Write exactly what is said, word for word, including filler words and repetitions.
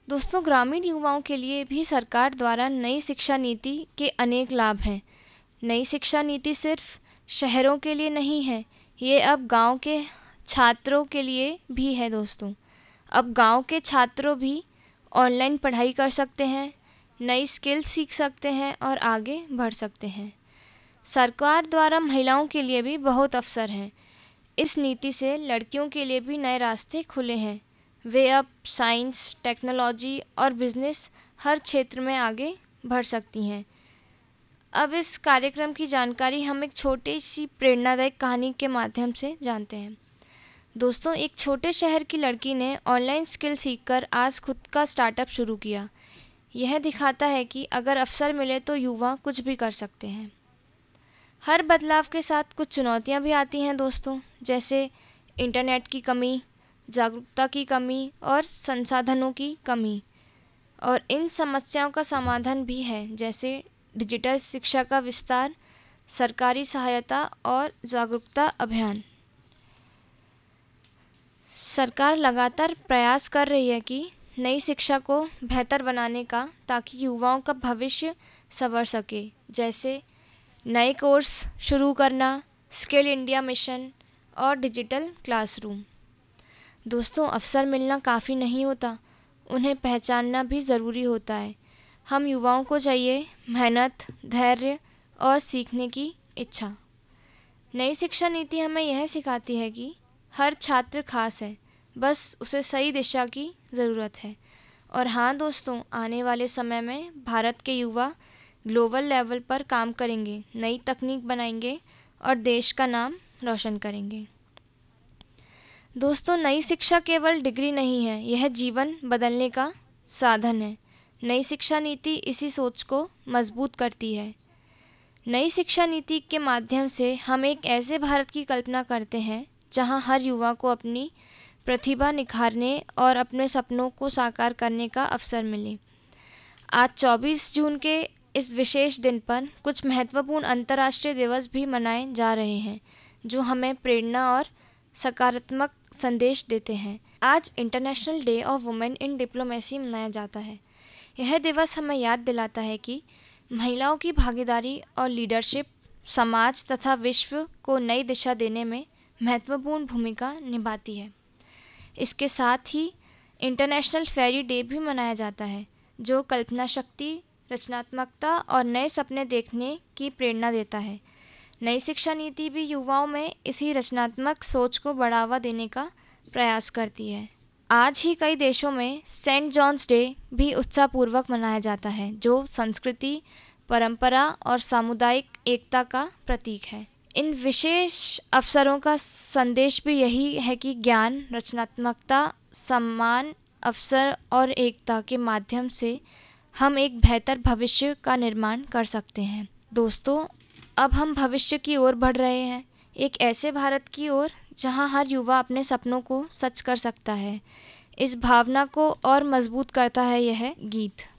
दोस्तों, ग्रामीण युवाओं के लिए भी सरकार द्वारा नई शिक्षा नीति के अनेक लाभ हैं। नई शिक्षा नीति सिर्फ शहरों के लिए नहीं है, ये अब गांव के छात्रों के लिए भी है दोस्तों। अब गांव के छात्रों भी ऑनलाइन पढ़ाई कर सकते हैं, नई स्किल सीख सकते हैं और आगे बढ़ सकते हैं। सरकार द्वारा महिलाओं के लिए भी बहुत अवसर हैं। इस नीति से लड़कियों के लिए भी नए रास्ते खुले हैं। वे अब साइंस, टेक्नोलॉजी और बिजनेस हर क्षेत्र में आगे बढ़ सकती हैं। अब इस कार्यक्रम की जानकारी हम एक छोटी सी प्रेरणादायक कहानी के माध्यम से जानते हैं। दोस्तों, एक छोटे शहर की लड़की ने ऑनलाइन स्किल सीखकर आज खुद का स्टार्टअप शुरू किया। यह दिखाता है कि अगर अवसर मिले तो युवा कुछ भी कर सकते हैं। हर बदलाव के साथ कुछ चुनौतियां भी आती हैं दोस्तों, जैसे इंटरनेट की कमी, जागरूकता की कमी और संसाधनों की कमी। और इन समस्याओं का समाधान भी है, जैसे डिजिटल शिक्षा का विस्तार, सरकारी सहायता और जागरूकता अभियान। सरकार लगातार प्रयास कर रही है कि नई शिक्षा को बेहतर बनाने का, ताकि युवाओं का भविष्य संवर सके, जैसे नए कोर्स शुरू करना, स्किल इंडिया मिशन और डिजिटल क्लासरूम। दोस्तों, अवसर मिलना काफ़ी नहीं होता, उन्हें पहचानना भी ज़रूरी होता है। हम युवाओं को चाहिए मेहनत, धैर्य और सीखने की इच्छा। नई शिक्षा नीति हमें यह सिखाती है कि हर छात्र खास है, बस उसे सही दिशा की ज़रूरत है। और हाँ दोस्तों, आने वाले समय में भारत के युवा ग्लोबल लेवल पर काम करेंगे, नई तकनीक बनाएंगे और देश का नाम रोशन करेंगे। दोस्तों, नई शिक्षा केवल डिग्री नहीं है, यह जीवन बदलने का साधन है। नई शिक्षा नीति इसी सोच को मजबूत करती है। नई शिक्षा नीति के माध्यम से हम एक ऐसे भारत की कल्पना करते हैं जहां हर युवा को अपनी प्रतिभा निखारने और अपने सपनों को साकार करने का अवसर मिले। आज चौबीस जून के इस विशेष दिन पर कुछ महत्वपूर्ण अंतर्राष्ट्रीय दिवस भी मनाए जा रहे हैं, जो हमें प्रेरणा और सकारात्मक संदेश देते हैं। आज international day of women in diplomacy मनाया जाता है। यह दिवस हमें याद दिलाता है कि महिलाओं की भागीदारी और लीडरशिप समाज तथा विश्व को नई दिशा देने में महत्वपूर्ण भूमिका निभाती है। इसके साथ ही इंटरनेशनल फेरी डे भी मनाया जाता है, जो कल्पना शक्ति, रचनात्मकता और नए सपने देखने की प्रेरणा देता है। नई शिक्षा नीति भी युवाओं में इसी रचनात्मक सोच को बढ़ावा देने का प्रयास करती है। आज ही कई देशों में सेंट जॉन्स डे भी उत्साहपूर्वक मनाया जाता है, जो संस्कृति, परंपरा और सामुदायिक एकता का प्रतीक है। इन विशेष अवसरों का संदेश भी यही है कि ज्ञान, रचनात्मकता, सम्मान, अवसर और एकता के माध्यम से हम एक बेहतर भविष्य का निर्माण कर सकते हैं। दोस्तों, अब हम भविष्य की ओर बढ़ रहे हैं, एक ऐसे भारत की ओर जहां हर युवा अपने सपनों को सच कर सकता है। इस भावना को और मजबूत करता है यह गीत।